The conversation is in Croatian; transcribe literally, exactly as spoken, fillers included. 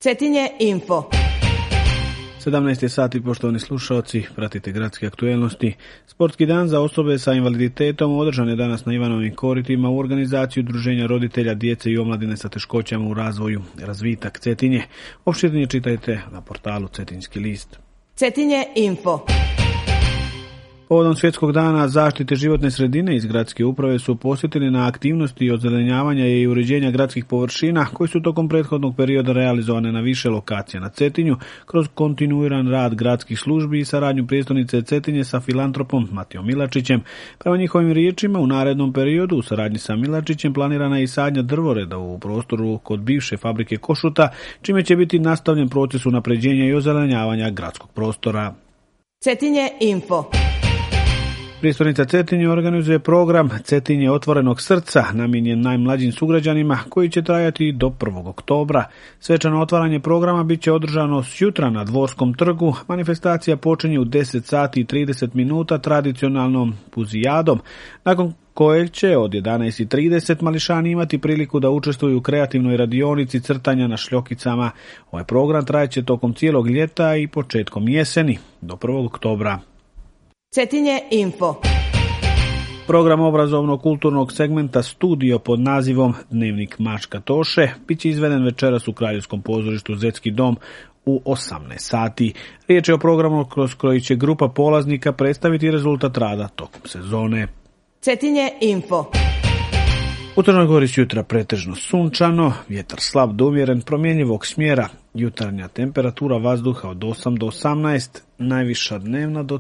Cetinje info. sedamnaest je sati, poštovani slušalci, pratite gradske aktuelnosti. Sportski dan za osobe sa invaliditetom održan je danas na Ivanovim koritima u organizaciji Udruženja roditelja djece i omladine sa teškoćama u razvoju Razvitak Cetinje. Opširnije čitajte na portalu Cetinjski list. Cetinje info. Povodom Svjetskog dana zaštite životne sredine iz gradske uprave su posjetili na aktivnosti ozelenjavanja i uređenja gradskih površina koji su tokom prethodnog perioda realizovane na više lokacija na Cetinju kroz kontinuiran rad gradskih službi i saradnju prijestolnice Cetinje sa filantropom Matijom Milačićem. Prema njihovim riječima, u narednom periodu u saradnji sa Milačićem planirana je i sadnja drvoreda u prostoru kod bivše fabrike Košuta, čime će biti nastavljen proces unapređenja i ozelenjavanja gradskog prostora. Cetinje info. Prijestolnica Cetinje organizuje program Cetinje otvorenog srca namijenjen najmlađim sugrađanima koji će trajati do prvog oktobra. Svečano otvaranje programa bit će održano sjutra na Dvorskom trgu. Manifestacija počinje u deset sati i trideset minuta tradicionalnom puzijadom, nakon kojeg će od jedanaest i trideset mališani imati priliku da učestvuju u kreativnoj radionici crtanja na šljokicama. Ovaj program trajeće tokom cijelog ljeta i početkom jeseni do prvog oktobra. Cetinje info. Program obrazovno-kulturnog segmenta Studio pod nazivom Dnevnik Mačka Toše bit će izveden večeras u Kraljevskom pozorištu Zetski dom u osamnaest sati. Riječ je o programu kroz koji će grupa polaznika predstaviti rezultat rada tokom sezone. Cetinje info. U Crnoj Gori jutra pretežno sunčano, vjetar slab do umjeren, promjenjivog smjera, jutarnja temperatura vazduha od osam do osamnaest, najviša dnevna do